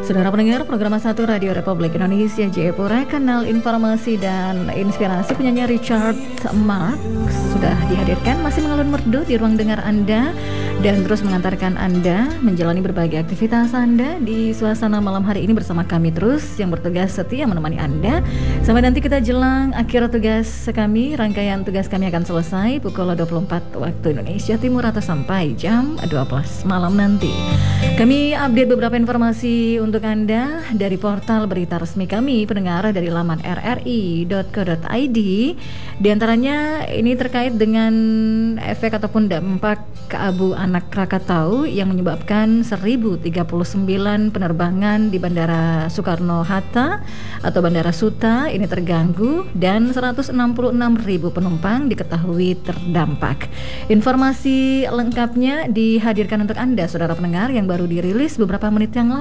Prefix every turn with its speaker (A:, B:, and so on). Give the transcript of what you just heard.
A: Saudara pendengar program 1 Radio Republik Indonesia Jayapura, kanal informasi dan inspirasi, penyanyi Richard Marx sudah dihadirkan, masih mengalun merdu di ruang dengar Anda dan terus mengantarkan Anda menjalani berbagai aktivitas Anda di suasana malam hari ini bersama kami terus yang bertugas setia menemani Anda sampai nanti kita jelang akhir tugas kami. Rangkaian tugas kami akan selesai pukul 24 waktu Indonesia Timur atau sampai jam 12 malam nanti. Kami update beberapa informasi untuk Anda dari portal berita resmi kami, pendengar, dari laman rri.co.id. Di antaranya ini terkait dengan efek ataupun dampak abu anak Krakatau yang menyebabkan 1039 penerbangan di Bandara Soekarno-Hatta atau Bandara Suta ini terganggu dan 166.000 penumpang diketahui terdampak. Informasi lengkapnya dihadirkan untuk Anda, saudara pendengar, yang baru dirilis beberapa menit yang lalu.